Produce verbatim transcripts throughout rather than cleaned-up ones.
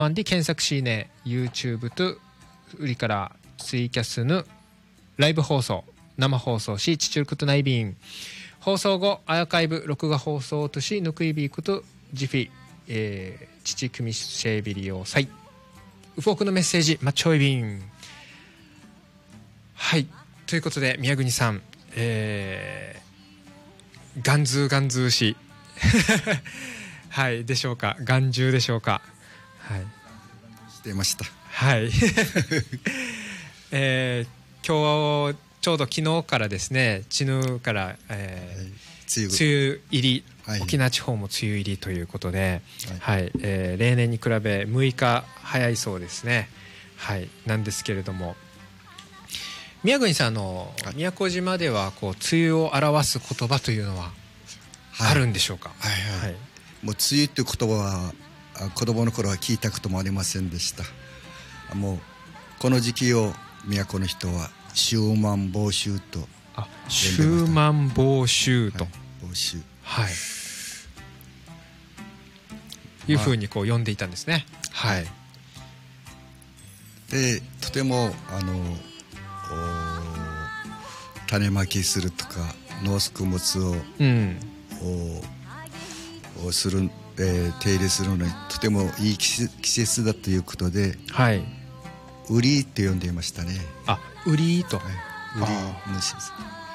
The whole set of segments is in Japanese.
만디検索しね YouTube と売りからツイキャスのライブ放送生放送しちちゅることないびん放送後アーカイブ録画放送としぬくいびことジフィ、えー、父組シェービリオサイウフォークのメッセージマッチョイビンはいということで宮国さん、えー、ガンズーガンズーしはいでしょうか眼中でしょうかはいしてましたはい、えー、今日ちょうど昨日からですねチヌから、えーはい、梅雨入り、はい、沖縄地方も梅雨入りということで、はいはいえー、例年に比べむいか早いそうですねはいなんですけれども宮国さんの宮古島ではこう梅雨を表す言葉というのはあるんでしょうか、はいはいはい、 もう梅雨という言葉は子供の頃は聞いたこともありませんでしたもうこの時期を宮古の人は秋満防秋とあ秋満防秋と、はい、 防秋はいいうふうにこう呼んでいたんですねはいでとてもあの種まきするとか農作物を、うん、をする、えー、手入れするのにとてもいい季節だということで、はい、ウリーって呼んでいましたねあウリーと、はい、 ウリーのしです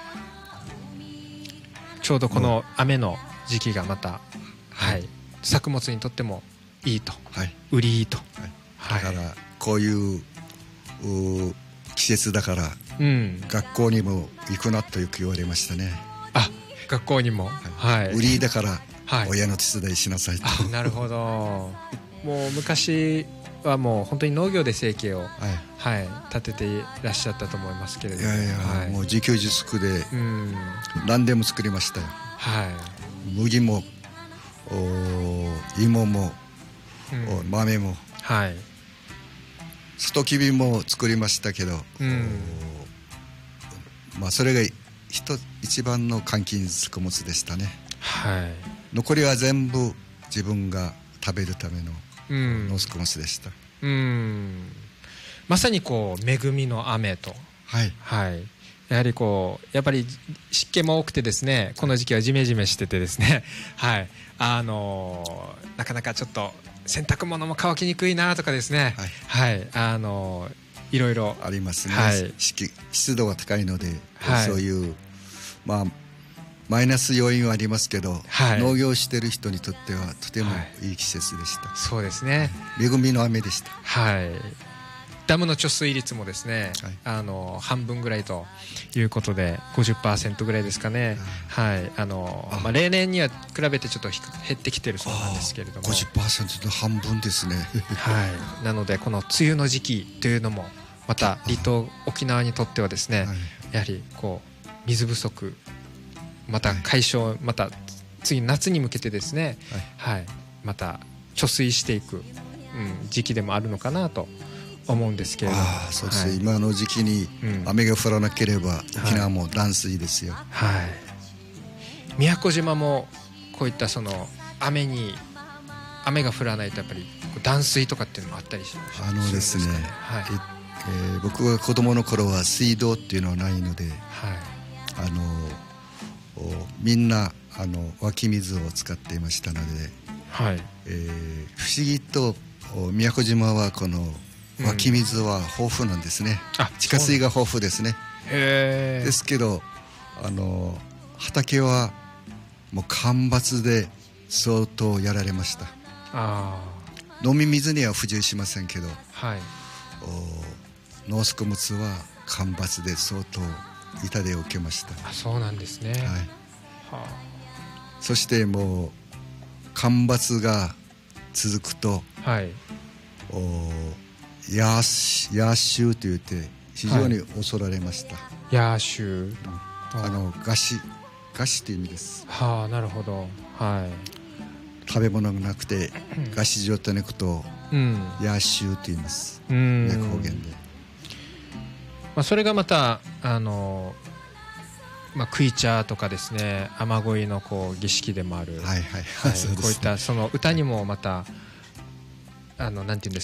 ちょうどこの雨の時期がまた、はいはい、作物にとってもいいと、はい、ウリーと、 はい、だからこういう季節だから、うん、学校にも行くなとよく言われましたねあ学校にも、はい、 ウリーだから親の手伝いしなさいと、 はい、なるほどもう昔はもう本当に農業で生計を、はいはい、立てていらっしゃったと思いますけれどもいやいや、 はい、もう自給自足で何でも作りましたよ、はい、麦も芋も、うん、豆も、はい、ストキビも作りましたけど、うんまあ、それが一番の換金作物でしたね、はい、残りは全部自分が食べるための農作物でした、うん、うんまさにこう恵みの雨と、はいはい、やはりこうやっぱり湿気も多くてですねこの時期はジメジメしててですね、はいあのー、なかなかちょっと洗濯物も乾きにくいなとかですね、はいはいあのー、いろいろありますね、はい、湿, 湿度が高いので、はい、そういうまあマイナス要因はありますけど、はい、農業してる人にとってはとてもいい季節でした、はい、 そうですね恵みの雨でした、はい、 ダムの貯水率もですね、はい、あの半分ぐらいということで ごじゅっパーセント ぐらいですかね、はいあのあ、まあ、例年には比べてちょっと減ってきてるそうなんですけれどもごじゅっパーセント の半分ですね、 はい、なのでこの梅雨の時期というのもまた離島沖縄にとってはですね、はい、やはりこう水不足また解消、はい、また次夏に向けてですね、はいはい、また貯水していく、うん、時期でもあるのかなと思うんですけれどもあそうです、はい、今の時期に雨が降らなければ、うん、沖縄も断水ですよ、はいはい、 宮古島もこういったその雨に雨が降らないとやっぱり断水とかっていうのもあったりしますか、ね、 あのですね、はいえー、僕が子供の頃は水道っていうのはないので、はい、あのみんなあの湧き水を使っていましたので、はいえー、不思議と宮古島はこの湧き水は豊富なんですね、うん、地下水が豊富ですねへですけどあの畑はもう干ばつで相当やられましたあ飲み水には不自由しませんけど、はい、農作物は干ばつで相当痛手を受けました。 あそうなんですね、はいはあ、そしてもう干ばつが続くと、はい、おヤーヤーシューといって非常に恐られました、はい、 ヤーシュー、 うん、あの餓死餓死という意味です。 はあなるほど、はい、 食べ物がなくて餓死状態のことを、うん、ヤーシューと言います、うん、方言で、 まあ、それがまたあの、まあ、クイチャーとかですね雨乞いのこう儀式でもある、はいはいはい、こういったその歌にもまたあのなんていうんです